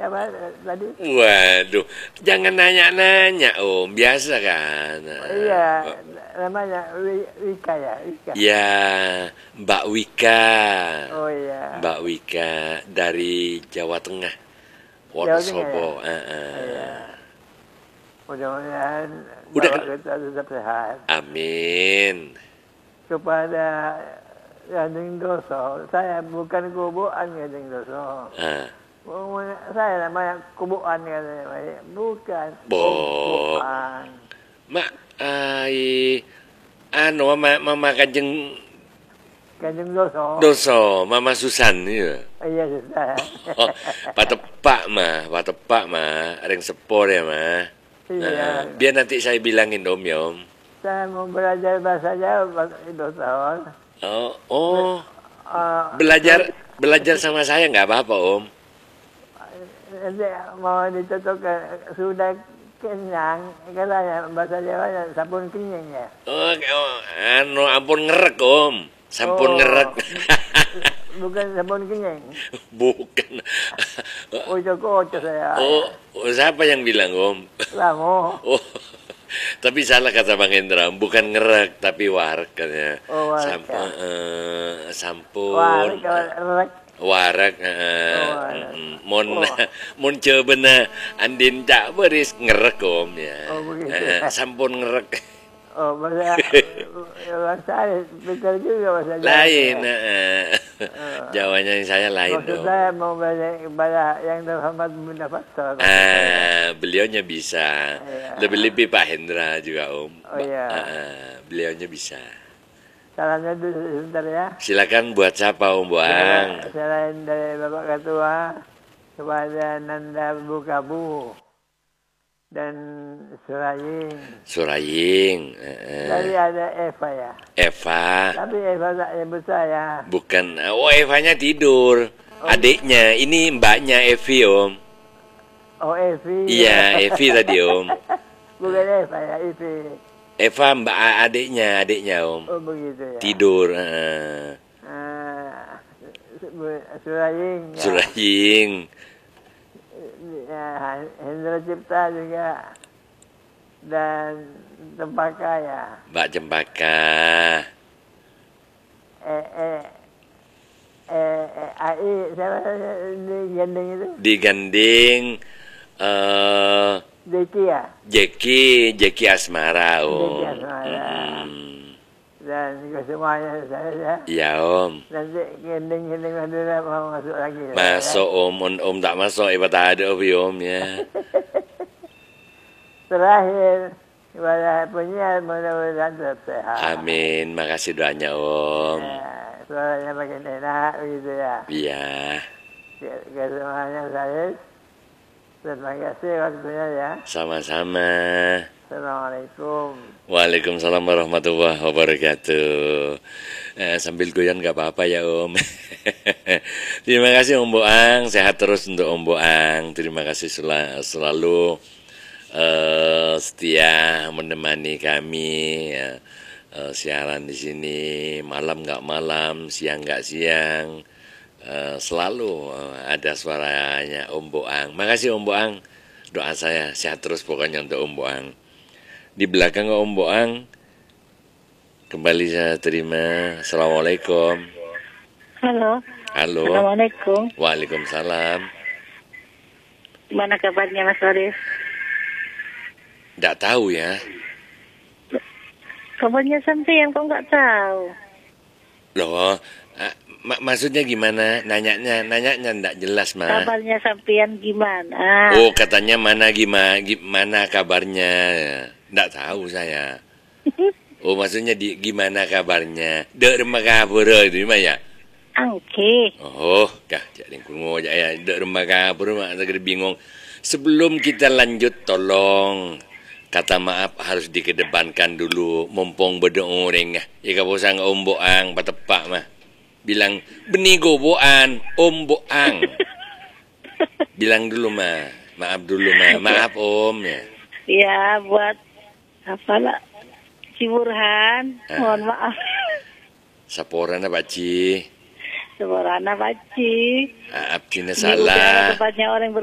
apa tadi? Waduh, jangan nanya-nanya Om, biasa kan. Iya, namanya Wika ya, Wika. Ya, Mbak Wika. Oh iya. Mbak Wika dari Jawa Tengah, Jawa Tengah ya? Wonosobo. Iya. Mudah-mudahan Udah Bapak kita tetap sehat. Amin. Kepada Gading Doso, saya bukan kubuan Gading Doso. Ah. Saya namanya kubuan katanya, bukan. Kubuan. Mak, mama Kanjeng Doso, Mama Susan ya. Iya Susan. Oh, patepak mah, ring sepor ya mah. Iya. Biar nanti saya bilangin Om ya Om. Saya mau belajar bahasa Jawa 2 tahun. Oh. Belajar sama saya nggak apa-apa Om. Nanti mau ditutup sudah kenyang, katanya bahasa Jawa sabun kenyang ya. Ampun ngerek Om, sampun ngerek. Bukan sabun kenyang. Bukan. Ojo saya. Siapa yang bilang Om? Lamo. Tapi salah kata Bang Hendra, bukan ngerek tapi warak katanya. Sampun. Warak. Mon cebena andin tak beris ngerek Om ya. Sampun ngerek. Bahasa betul juga bahasa Jawa. Lain. Jawanya saya lain Maksud Om. saya mau belajar ibadah yang terhormat Bunda Pastor. Beliaunya bisa. Lebih-lebih Pak Hendra juga Om. Oh iya. Beliaunya bisa. Salamnya dulu sebentar ya. Silakan buat siapa Om Boang? Selain dari Bapak Ketua kepada Nanda Bukabu dan Suraying. Tadi ada Eva ya. Eva. Tapi Eva tak nyebut saya. Bukan. Evanya tidur. Adiknya. Ini mbaknya Evi Om. Oh Evi. Iya Evi tadi Om. Bukan Eva ya Evi. Eva mbak adiknya Om. Oh begitu ya. Tidur. Suraying. Suraying. Ya, Hendra Cipta juga dan Cempaka ya. Mbak Cempaka. AI siapa digandeng itu? Digandeng Jeki ya. Jeki Asmara Om. Jeki Asmara. Dan semuanya saya ya. Iya Om. Nanti gending Madura mau masuk lagi. Masuk ya? Om tak masuk, tak ada Om ya. Terakhir, kepada penyiar mudah-mudahan tetap sehat. Amin, makasih doanya Om. Ya, suaranya makin enak begitu ya. Iya. Kesemuanya saya. Terima kasih waktunya ya. Sama-sama. Assalamualaikum. Waalaikumsalam warahmatullahi wabarakatuh. Sambil goyang nggak apa-apa ya Om. Terima kasih Om Boang, sehat terus untuk Om Boang. Terima kasih selalu setia menemani kami siaran di sini, malam nggak malam, siang nggak siang. Selalu ada suaranya Om Boang. Makasih Om Boang. Doa saya sehat terus pokoknya untuk Om Boang. Di belakang Om Boang kembali saya terima. Assalamualaikum. Halo. Assalamualaikum. Waalaikumsalam. Gimana kabarnya Mas Waris? Nggak tahu ya. Kabarnya sampean kok nggak tahu? Loh, maksudnya gimana? Nanyanya nggak jelas mah. Kabarnya sampean gimana? Oh, katanya gimana kabarnya? Nggak tahu saya. Oh, maksudnya gimana kabarnya? Dek rumah kabur itu mah ya? Angke. Oh, kah jadi kungo aja ya. Dek rumah kabur mah agak bingung. Sebelum kita lanjut, tolong kata maaf harus dikedepankan dulu. Mumpung berdenguring ya. Ika bosang Om Boang patepak mah. Bilang benigo Boang, Om Boang. Bilang dulu mah. Maaf dulu mah. Maaf Om ya. Ya buat apalah Si Burhan, mohon maaf. Saporana Baci. Saporana Baci. Abcina salah. Tempatnya orang